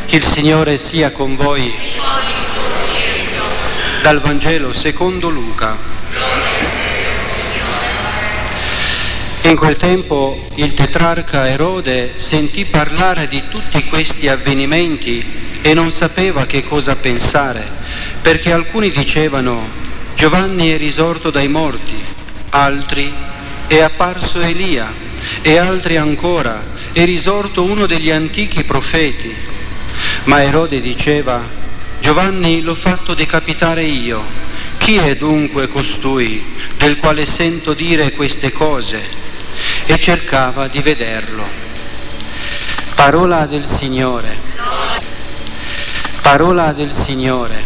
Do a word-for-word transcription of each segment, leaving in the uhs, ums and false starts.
Che il Signore sia con voi. Dal Vangelo secondo Luca. In quel tempo il tetrarca Erode sentì parlare di tutti questi avvenimenti e non sapeva che cosa pensare, perché alcuni dicevano: Giovanni è risorto dai morti, altri: è apparso Elia, e altri ancora: è risorto uno degli antichi profeti. Ma Erode diceva: Giovanni l'ho fatto decapitare io. Chi è dunque costui del quale sento dire queste cose? E cercava di vederlo. Parola del Signore. Parola del Signore.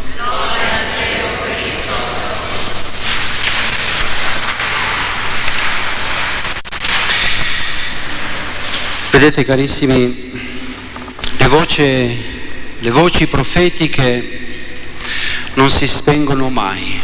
Vedete, carissimi, le voci, le voci profetiche non si spengono mai.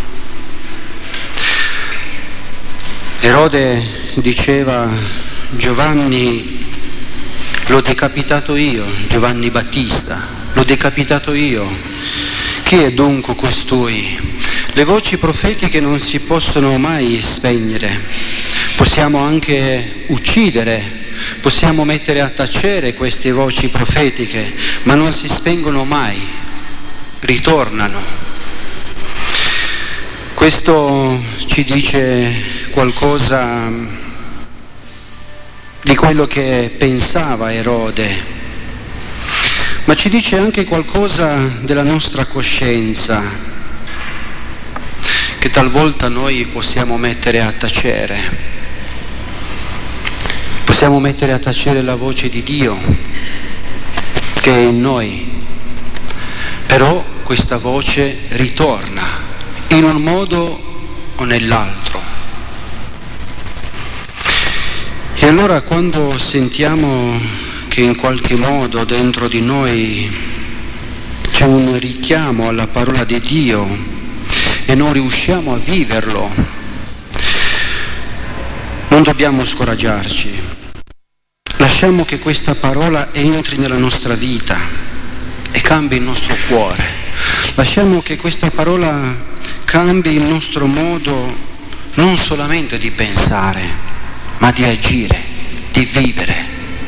Erode diceva: Giovanni l'ho decapitato io, Giovanni Battista, l'ho decapitato io. Chi è dunque costui? Le voci profetiche non si possono mai spegnere. Possiamo anche uccidere, possiamo mettere a tacere queste voci profetiche, ma non si spengono mai, ritornano. Questo ci dice qualcosa di quello che pensava Erode, ma ci dice anche qualcosa della nostra coscienza, che talvolta noi possiamo mettere a tacere. Possiamo mettere a tacere la voce di Dio che è in noi, però questa voce ritorna in un modo o nell'altro. E allora, quando sentiamo che in qualche modo dentro di noi c'è un richiamo alla parola di Dio e non riusciamo a viverlo, non dobbiamo scoraggiarci. Lasciamo che questa parola entri nella nostra vita e cambi il nostro cuore. Lasciamo che questa parola cambi il nostro modo non solamente di pensare, ma di agire, di vivere.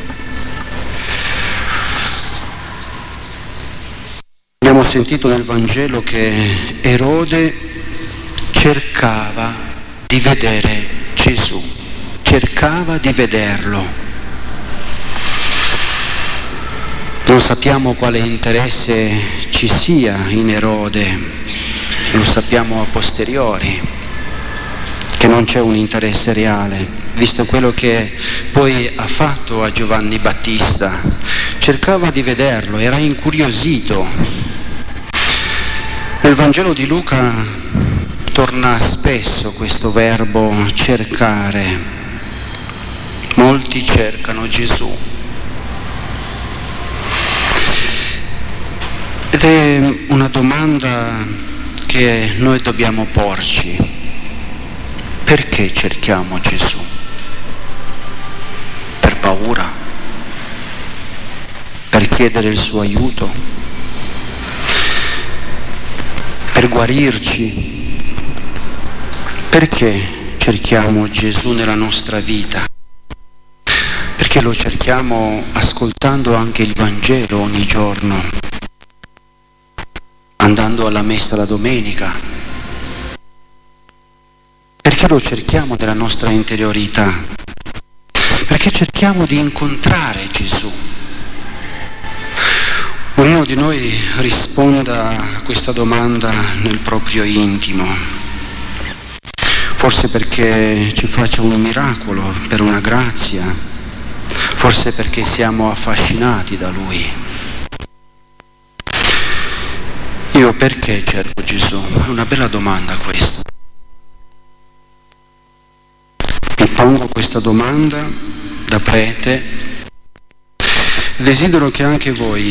Abbiamo sentito nel Vangelo che Erode cercava di vedere Gesù, cercava di vederlo. Non sappiamo quale interesse ci sia in Erode, lo sappiamo a posteriori, che non c'è un interesse reale, visto quello che poi ha fatto a Giovanni Battista. Cercava di vederlo, era incuriosito. Nel Vangelo di Luca torna spesso questo verbo cercare. Molti cercano Gesù. Ed è una domanda che noi dobbiamo porci. Perché cerchiamo Gesù? Per paura? Per chiedere il suo aiuto? Per guarirci? Perché cerchiamo Gesù nella nostra vita? Perché lo cerchiamo ascoltando anche il Vangelo ogni giorno, andando alla messa la domenica? Perché lo cerchiamo nella nostra interiorità? Perché cerchiamo di incontrare Gesù. Ognuno di noi risponda a questa domanda nel proprio intimo. Forse perché ci faccia un miracolo, per una grazia, forse perché siamo affascinati da Lui. Io perché cerco Gesù? È una bella domanda questa. Mi pongo questa domanda da prete. Desidero che anche voi